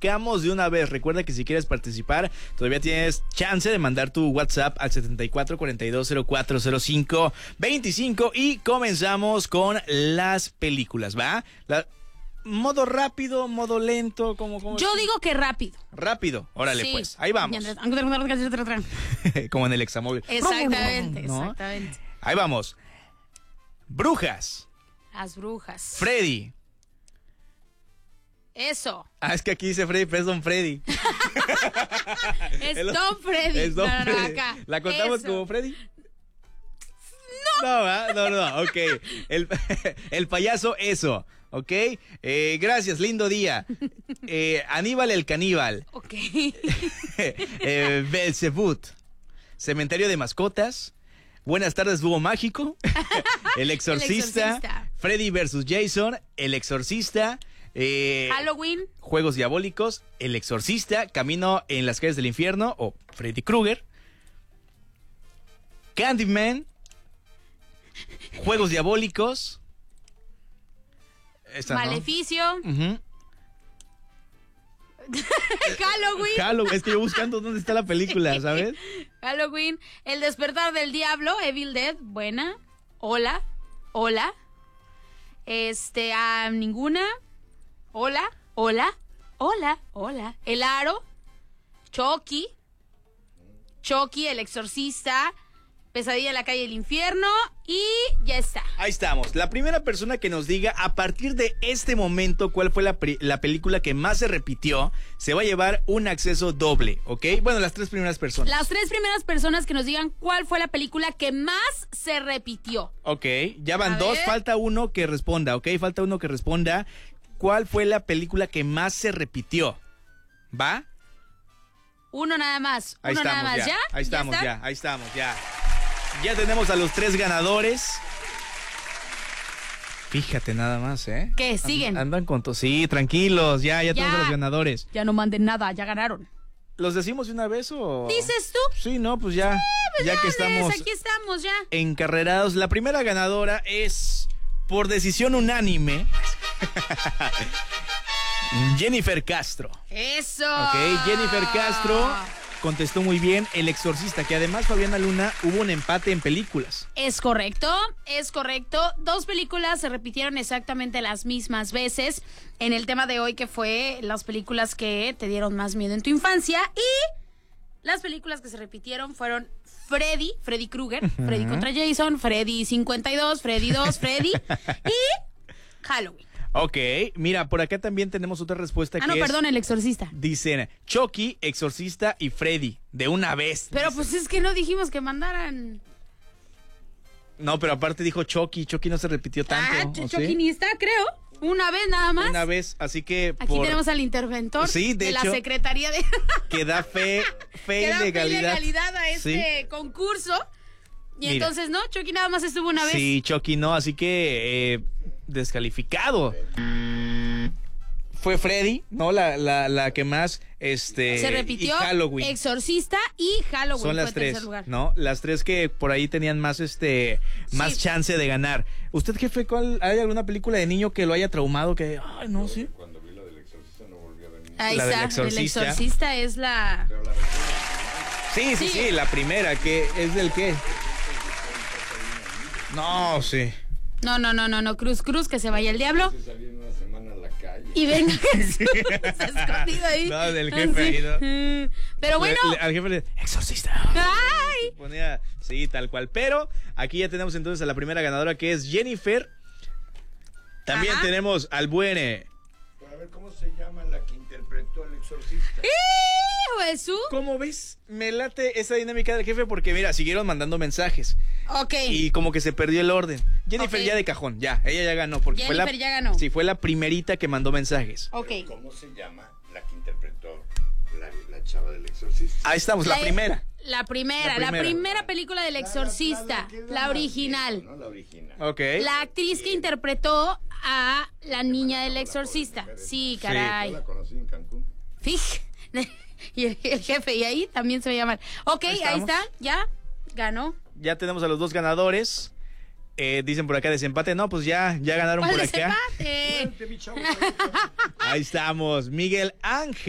arrancamos de una vez. Recuerda que si quieres participar, todavía tienes chance de mandar tu WhatsApp al 7442040525 y comenzamos con las películas, ¿va? Modo rápido, modo lento, como Yo digo que rápido. Rápido, órale, Sí. pues, ahí vamos. Como en el examóvil. Exactamente, ¿No? exactamente. Ahí vamos. Brujas. Las brujas. Freddy. Eso. Ah, es que aquí dice Freddy, pero es Don Freddy. Es Don Freddy. Es Don No, Freddy. acá. ¿La contamos Eso. como Freddy? No, ok. El payaso, eso. Ok. Gracias, lindo día. Aníbal el caníbal. Ok. Belzebut. Cementerio de mascotas. Buenas tardes, Búho Mágico. El exorcista. El exorcista. Freddy versus Jason. El exorcista. Halloween. Juegos diabólicos. El exorcista. Camino en las calles del infierno. O Freddy Krueger. Candyman. Juegos diabólicos. Esta, Maleficio. ¿no? Uh-huh. Halloween. Es que yo buscando dónde está la película, ¿sabes? Halloween. El despertar del diablo. Evil Dead. Buena. Hola. Ninguna. Hola. El aro. Chucky, el exorcista. Pesadilla en la calle del infierno. Y ya está. Ahí estamos. La primera persona que nos diga a partir de este momento cuál fue la película que más se repitió, se va a llevar un acceso doble, ¿ok? Bueno, las tres primeras personas. Las tres primeras personas que nos digan cuál fue la película que más se repitió. Ok, ya van A dos, ver. falta uno que responda, ¿ok? Falta uno que responda. ¿Cuál fue la película que más se repitió? ¿Va? Uno nada más. Ahí Uno estamos nada más. ya. ¿Ya? Ahí estamos está? ya. Ahí estamos ya. Ya tenemos a los tres ganadores. Fíjate nada más, ¿eh? ¿Qué? ¿Siguen? Andan con todo. Sí, tranquilos, ya tenemos a los ganadores. Ya no manden nada, ya ganaron. ¿Los decimos de una vez o...? ¿Dices tú? Sí, no, pues ya. Pues ya que Andrés, estamos aquí estamos ya. encarrerados. La primera ganadora es, por decisión unánime, Jennifer Castro. Eso. Ok, Jennifer Castro contestó muy bien. El exorcista, que además, Fabiana Luna, hubo un empate en películas. Es correcto. Dos películas se repitieron exactamente las mismas veces en el tema de hoy, que fue las películas que te dieron más miedo en tu infancia. Y las películas que se repitieron fueron Freddy Krueger, Freddy contra Jason, Freddy 52, Freddy 2, Freddy y Halloween. Ok, mira, por acá también tenemos otra respuesta El exorcista. Dicen Chucky, exorcista y Freddy, de una vez. Pero dicen. pues es que no dijimos que mandaran. No, pero aparte dijo Chucky no se repitió tanto. ¿o Chucky sí? ni está, creo. Una vez nada más. Una vez, así que Aquí tenemos al interventor Sí, de la hecho, Secretaría de... que da fe que y da fe y legalidad. legalidad a este Sí. concurso. Y Mira. entonces, ¿no? Chucky nada más estuvo una vez. Sí, Chucky no, así que descalificado. Fue Freddy, ¿no? La que más Se repitió. y Halloween. Exorcista y Halloween. Son las fue tres, tercer lugar. ¿no? Las tres que por ahí tenían más más Sí. chance de ganar. ¿Usted, jefe, hay alguna película de niño que lo haya traumado? Que, ay, no, sí. Cuando vi la del exorcista no volví a ver ninguna. Ahí La del está. exorcista. El exorcista es la... Pero la recuerdo. Sí, la primera, que es del qué. No, sí. No. Cruz, que se vaya el diablo. Se salí en una semana a la calle. Y venga Jesús. Se ha escondido ahí. No, del jefe ahí, ¿no? Pero bueno. Al jefe le exorcista. ¡Ay! Ponía, sí, tal cual. Pero aquí ya tenemos entonces a la primera ganadora, que es Jennifer. También Ajá. tenemos al buen... A ver, ¿cómo se llama la que interpretó al exorcista? Jesús. ¿Cómo ves? Me late esa dinámica del jefe porque, mira, siguieron mandando mensajes. Ok. Y como que se perdió el orden. Jennifer Ok. ya de cajón, ya. Ella ya ganó. Porque Jennifer ya ganó. Sí, fue la primerita que mandó mensajes. Ok. ¿Cómo se llama la que interpretó la chava del exorcista? Ahí estamos, la primera. La primera película del exorcista. La original. ¿No? La original. Ok. La actriz que interpretó a la niña del exorcista. Sí, Yo caray. la conocí en Cancún. Fij. Y el jefe, y ahí también se va a llamar. Ok, ahí estamos. está, ya ganó. Ya tenemos a los dos ganadores. Dicen por acá desempate. No, pues ya ganaron ¿Cuál por acá. desempate? Mi chavo. Ahí estamos. Miguel Ángel.